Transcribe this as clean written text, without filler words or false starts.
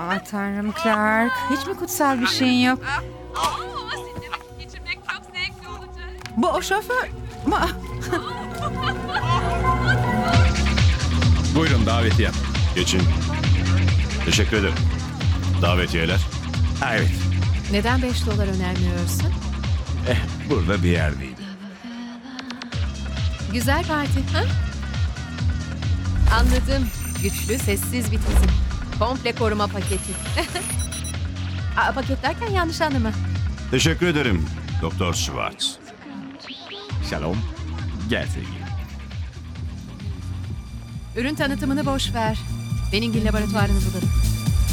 Tanrım Clark. Hiç mi kutsal bir şeyin yok? Sinirimi geçirmek çok zevkli olacak. Bu o şoför. Buyurun davetiye. Geçin. Teşekkür ederim. Davetiyeler. Evet. Neden 5 dolar önermiyorsun? Burada bir yerdeyim. Güzel parti, ha? Anladım. Güçlü, sessiz bir tizim. Komple koruma paketi. Paket derken yanlış anlama. Teşekkür ederim Doktor Schwartz. Shalom. Gel sevgilim. Ürün tanıtımını boş ver. Beningil laboratuvarını bulalım.